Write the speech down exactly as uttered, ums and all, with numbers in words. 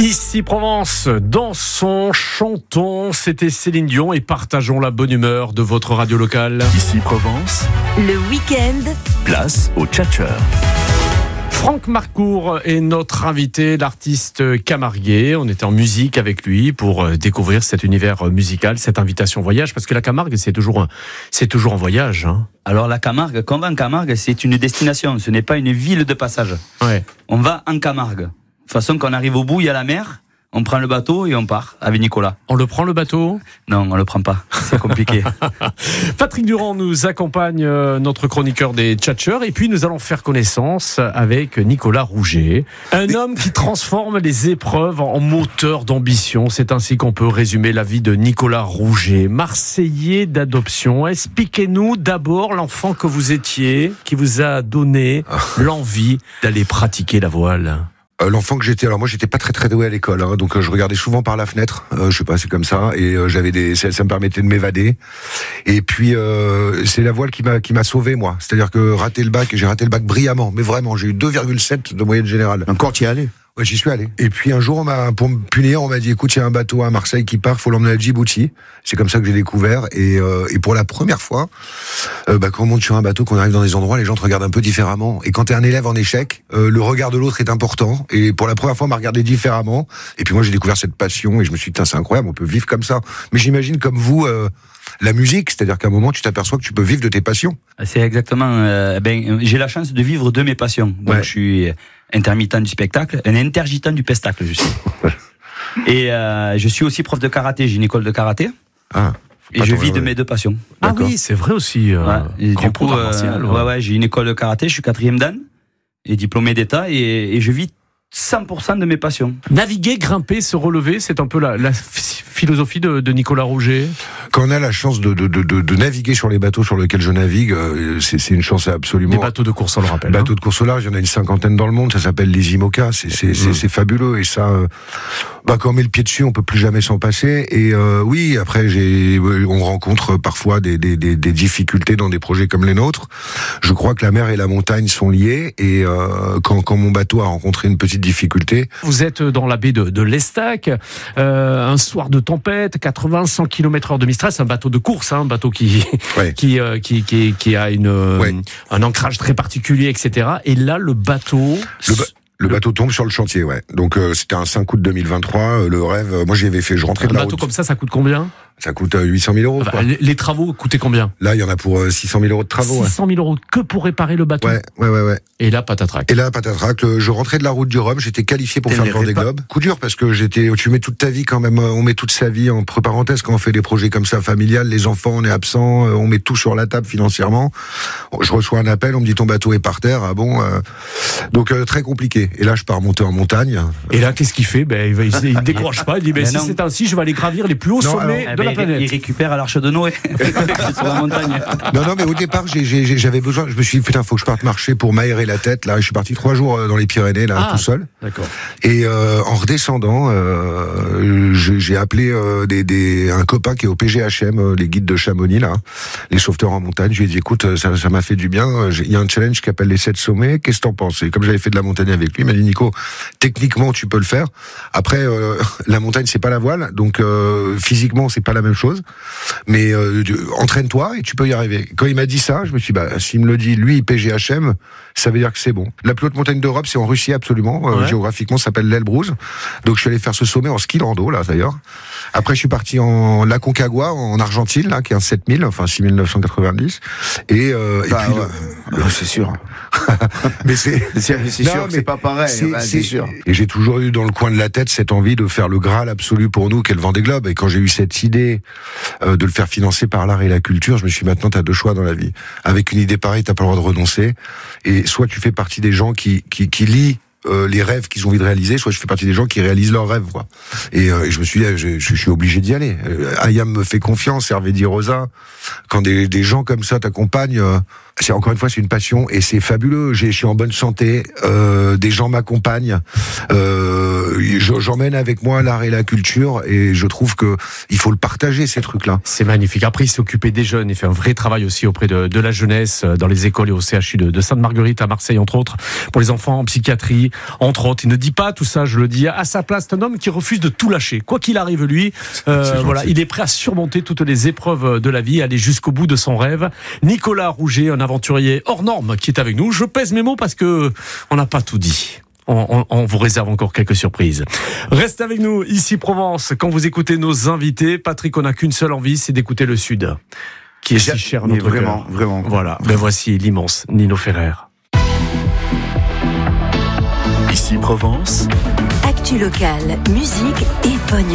Ici Provence, dansons, chantons, c'était Céline Dion et partageons la bonne humeur de votre radio locale. Ici Provence, le week-end, place au tchatcheur. Franck Marcourt est notre invité, l'artiste camarguais. On était en musique avec lui pour découvrir cet univers musical, cette invitation voyage, parce que la Camargue, c'est toujours, c'est toujours en voyage. Hein. Alors la Camargue, quand on va en Camargue, c'est une destination, ce n'est pas une ville de passage. Ouais. On va en Camargue. De toute façon, quand on arrive au bout, il y a la mer, on prend le bateau et on part avec Nicolas. On le prend le bateau ? Non, on le prend pas, c'est compliqué. Patrick Durand nous accompagne, euh, notre chroniqueur des tchatcheurs, et puis nous allons faire connaissance avec Nicolas Rouget, un homme qui transforme les épreuves en moteur d'ambition. C'est ainsi qu'on peut résumer la vie de Nicolas Rouget, Marseillais d'adoption. Expliquez-nous d'abord l'enfant que vous étiez, qui vous a donné l'envie d'aller pratiquer la voile. L'enfant que j'étais, alors moi j'étais pas très très doué à l'école, hein, donc euh, je regardais souvent par la fenêtre, euh, je sais pas, c'est comme ça, et euh, j'avais des, ça, ça me permettait de m'évader. Et puis euh, c'est la voile qui m'a qui m'a sauvé moi, c'est-à-dire que rater le bac, et j'ai raté le bac brillamment, mais vraiment, j'ai eu deux virgule sept de moyenne générale. Encore t'y es allé ? Ouais, j'y suis allé. Et puis un jour, on m'a, pour me punir, on m'a dit, écoute, il y a un bateau à Marseille qui part, faut l'emmener à Djibouti. C'est comme ça que j'ai découvert. Et, euh, et pour la première fois, euh, bah, quand on monte sur un bateau, qu'on arrive dans des endroits, les gens te regardent un peu différemment. Et quand t'es un élève en échec, euh, le regard de l'autre est important. Et pour la première fois, on m'a regardé différemment. Et puis moi, j'ai découvert cette passion et je me suis dit, c'est incroyable, on peut vivre comme ça. Mais j'imagine comme vous, euh, la musique, c'est-à-dire qu'à un moment, tu t'aperçois que tu peux vivre de tes passions. C'est exactement. Euh, ben, j'ai la chance de vivre de mes passions. Donc Ouais. je suis intermittent du spectacle, un intergittant du pestacle, je suis. Et euh, je suis aussi prof de karaté. J'ai une école de karaté. Ah. Et je vis de mes deux passions. Ah D'accord. oui, c'est vrai aussi. Euh, Ouais. Et grand du coup, pro d'art euh, martial, ouais, ouais, j'ai une école de karaté. Je suis quatrième dan et diplômé d'État, et, et je vis cent pour cent de mes passions. Naviguer, grimper, se relever, c'est un peu la, la philosophie de, de Nicolas Rouget. Quand on a la chance de, de, de, de, de naviguer sur les bateaux sur lesquels je navigue, euh, c'est, c'est une chance absolument. Des bateaux de course, on le rappelle. Bateaux de course au large, il y en a une cinquantaine dans le monde, ça s'appelle les IMOCA, c'est, c'est, c'est, c'est fabuleux, et ça, euh, bah, quand on met le pied dessus, on peut plus jamais s'en passer, et euh, oui, après, j'ai, on rencontre parfois des, des, des, des difficultés dans des projets comme les nôtres. Je crois que la mer et la montagne sont liées, et euh, quand, quand mon bateau a rencontré une petite difficulté. Vous êtes dans la baie de, de l'Estac, euh, un soir de tempête, quatre-vingts à cent kilomètres heure de Mistral, c'est un bateau de course, hein, un bateau qui, Ouais. qui, euh, qui, qui, qui a une, Ouais. un ancrage très particulier, et cetera. Et là, le bateau... Le ba- Le bateau tombe sur le chantier, ouais. Donc euh, c'était un cinq août deux mille vingt-trois, euh, le rêve, euh, moi j'y avais fait, je rentrais Un de la bateau route. comme ça, ça coûte combien ? Ça coûte euh, huit cent mille euros, Enfin, quoi. les, les travaux coûtaient combien ? Là, il y en a pour euh, six cent mille euros de travaux, ouais. six cent mille euros que pour réparer le bateau. Ouais, ouais, ouais, ouais. Et là, patatrac. Et là, patatrac, le- je rentrais de la route du Rhum, j'étais qualifié pour T'es faire le les Vendée repas. Globe. Coup dur parce que j'étais, tu mets toute ta vie quand même, euh, on met toute sa vie entre parenthèses quand on fait des projets comme ça familiales, les enfants, on est absent, euh, on met tout sur la table financièrement. Je reçois un appel, on me dit ton bateau est par terre, ah bon, euh, donc euh, très compliqué. Et là, je pars monter en montagne. Et là, qu'est-ce qu'il fait ? Ben, il, va, il, il décroche pas, il dit ben, Mais si non. c'est ainsi, je vais aller gravir les plus hauts Non, sommets Eh de ben, la il- planète. Il récupère à l'Arche de Noé sur la montagne. Non, non, mais au départ, j'ai, j'ai, j'avais besoin, je me suis dit, putain, faut que je parte marcher pour m'aérer la tête, là, et je suis parti trois jours euh, dans les Pyrénées, là, Ah. tout seul. D'accord. Et euh, en redescendant, euh, j'ai, j'ai appelé euh, des, des, un copain qui est au P G H M, euh, les guides de Chamonix, là, les sauveteurs en montagne. Je lui ai dit, écoute, ça, ça m'a fait du bien. Il y a un challenge qui s'appelle les sept sommets. Qu'est-ce que t'en penses ? Et comme j'avais fait de la montagne avec lui, il m'a dit, Nico, techniquement, tu peux le faire. Après, euh, la montagne, c'est pas la voile, donc euh, physiquement, c'est pas la même chose. Mais euh, tu- entraîne-toi et tu peux y arriver. Quand il m'a dit ça, je me suis dit, bah, s'il me le dit, lui, P G H M, ça veut dire que c'est bon. La plus haute montagne d'Europe, c'est en Russie, absolument. Euh, Ouais. géographiquement, ça s'appelle l'Elbrus. Donc, je suis allé faire ce sommet en ski de rando, là, d'ailleurs. Après, je suis parti en Aconcagua, en Argentine, là, qui est un sept mille, enfin six mille neuf cent quatre-vingt-dix. Et, euh, Bah, et puis, ouais. le- Ah, c'est sûr. mais c'est, C'est, c'est Non, sûr que mais c'est pas pareil, c'est, bah, c'est sûr. Et j'ai toujours eu dans le coin de la tête cette envie de faire le Graal absolu pour nous, qu'est le Vendée Globe. Et quand j'ai eu cette idée euh, de le faire financer par l'art et la culture, je me suis dit, maintenant, t'as deux choix dans la vie. Avec une idée pareille, t'as pas le droit de renoncer. Et soit tu fais partie des gens qui, qui, qui lient euh, les rêves qu'ils ont envie de réaliser, soit je fais partie des gens qui réalisent leurs rêves, quoi. Et, euh, et je me suis dit, je, je, je suis obligé d'y aller. Euh, Ayam me fait confiance, Hervé Di Rosa. Quand des, des gens comme ça t'accompagnent, euh, c'est encore une fois, c'est une passion et c'est fabuleux. J'ai, je suis en bonne santé, euh, des gens m'accompagnent. Euh, je- j'emmène avec moi l'art et la culture, et je trouve que il faut le partager, ces trucs-là. C'est magnifique. Après, il s'est occupé des jeunes. Il fait un vrai travail aussi auprès de, de la jeunesse, dans les écoles et au C H U de, de Sainte-Marguerite à Marseille, entre autres, pour les enfants en psychiatrie, entre autres. Il ne dit pas tout ça, je le dis à sa place. C'est un homme qui refuse de tout lâcher. Quoi qu'il arrive, lui, euh, voilà, il est prêt à surmonter toutes les épreuves de la vie, aller jusqu'au bout de son rêve. Nicolas Rouget, un aventurier hors norme, qui est avec nous. Je pèse mes mots parce que on n'a pas tout dit. On, on, on vous réserve encore quelques surprises. Reste avec nous, ici Provence, quand vous écoutez nos invités. Patrick, on n'a qu'une seule envie, c'est d'écouter le Sud, qui est si cher à Mais notre vraiment, cœur. vraiment. Voilà, ben voici l'immense Nino Ferrer. Ici Provence. Actu locale, musique et bonne